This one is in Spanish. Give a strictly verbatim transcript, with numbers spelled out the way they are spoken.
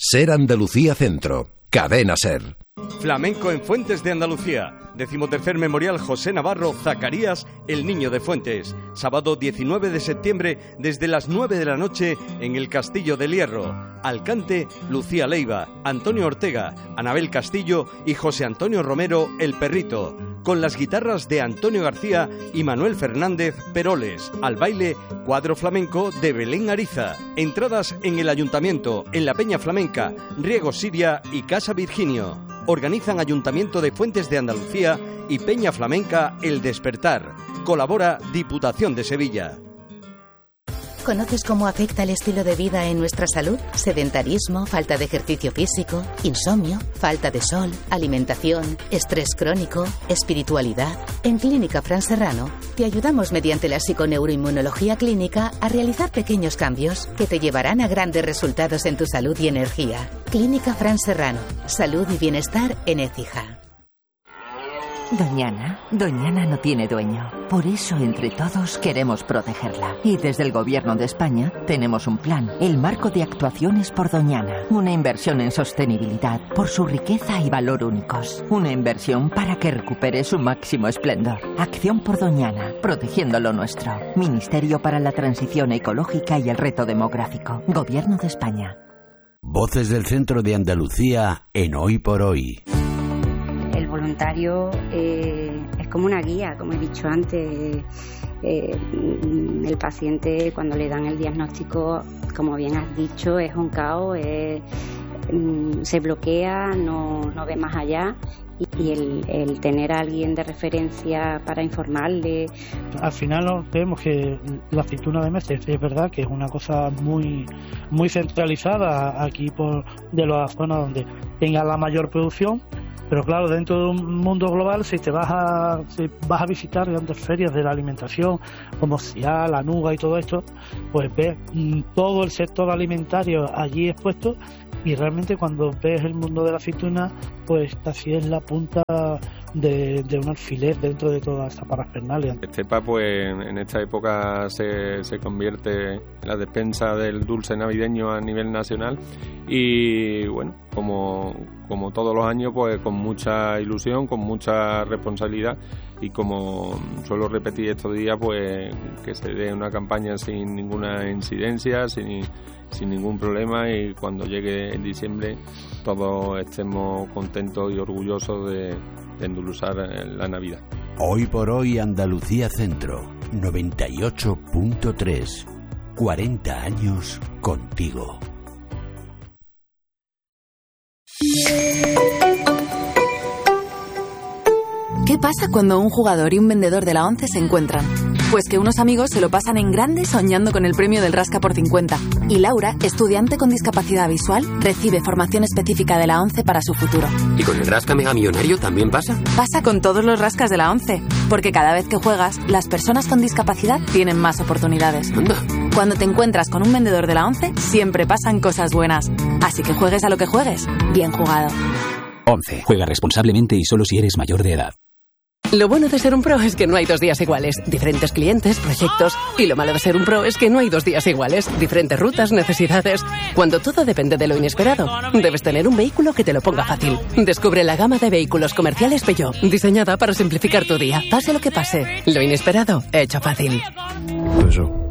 Ser Andalucía Centro, Cadena Ser. Flamenco en Fuentes de Andalucía. Decimotercer Memorial José Navarro Zacarías, el Niño de Fuentes. Sábado diecinueve de septiembre desde las nueve de la noche en el Castillo del Hierro. Alcante, Lucía Leiva, Antonio Ortega, Anabel Castillo y José Antonio Romero, el Perrito. Con las guitarras de Antonio García y Manuel Fernández Peroles. Al baile, cuadro flamenco de Belén Ariza. Entradas en el Ayuntamiento, en la Peña Flamenca, Riego Siria y Casa Virginio. Organizan Ayuntamiento de Fuentes de Andalucía y Peña Flamenca El Despertar. Colabora Diputación de Sevilla. ¿Conoces cómo afecta el estilo de vida en nuestra salud? Sedentarismo, falta de ejercicio físico, insomnio, falta de sol, alimentación, estrés crónico, espiritualidad. En Clínica Fran Serrano te ayudamos mediante la psiconeuroinmunología clínica a realizar pequeños cambios que te llevarán a grandes resultados en tu salud y energía. Clínica Fran Serrano. Salud y bienestar en Écija. Doñana, Doñana no tiene dueño. Por eso, entre todos, queremos protegerla. Y desde el Gobierno de España tenemos un plan, el Marco de Actuaciones por Doñana. Una inversión en sostenibilidad por su riqueza y valor únicos. Una inversión para que recupere su máximo esplendor. Acción por Doñana, protegiendo lo nuestro. Ministerio para la Transición Ecológica y el Reto Demográfico. Gobierno de España. Voces del Centro de Andalucía en Hoy por Hoy. El voluntario eh, es como una guía, como he dicho antes. Eh, el paciente, cuando le dan el diagnóstico, como bien has dicho, es un caos, eh, se bloquea, no, no ve más allá. Y el, el tener a alguien de referencia para informarle. Al final vemos que la aceituna de Meces es verdad que es una cosa muy muy centralizada aquí por de la zona donde tenga la mayor producción, pero claro, dentro de un mundo global, si te vas a si vas a visitar grandes ferias de la alimentación como Cial, Anuga y todo esto, pues ves todo el sector alimentario allí expuesto. Y realmente cuando ves el mundo de la aceituna, pues casi es la punta de, de un alfiler dentro de toda esta parafernalia. Estepa, pues en esta época se, se convierte en la despensa del dulce navideño a nivel nacional y bueno, como, como todos los años, pues con mucha ilusión, con mucha responsabilidad y como suelo repetir estos días, pues que se dé una campaña sin ninguna incidencia, sin sin ningún problema y cuando llegue en diciembre todos estemos contentos y orgullosos de, de endulzar la Navidad. Hoy por Hoy Andalucía Centro, noventa y ocho punto tres. cuarenta años contigo. ¿Qué pasa cuando un jugador y un vendedor de la ONCE se encuentran? Pues que unos amigos se lo pasan en grande soñando con el premio del Rasca por cincuenta. Y Laura, estudiante con discapacidad visual, recibe formación específica de la ONCE para su futuro. ¿Y con el Rasca Mega Millonario también pasa? Pasa con todos los rascas de la ONCE. Porque cada vez que juegas, las personas con discapacidad tienen más oportunidades. Anda. Cuando te encuentras con un vendedor de la ONCE, siempre pasan cosas buenas. Así que juegues a lo que juegues, bien jugado. ONCE. Juega responsablemente y solo si eres mayor de edad. Lo bueno de ser un pro es que no hay dos días iguales. Diferentes clientes, proyectos. Y lo malo de ser un pro es que no hay dos días iguales. Diferentes rutas, necesidades. Cuando todo depende de lo inesperado, debes tener un vehículo que te lo ponga fácil. Descubre la gama de vehículos comerciales Peugeot, diseñada para simplificar tu día. Pase lo que pase, lo inesperado, hecho fácil. Peugeot.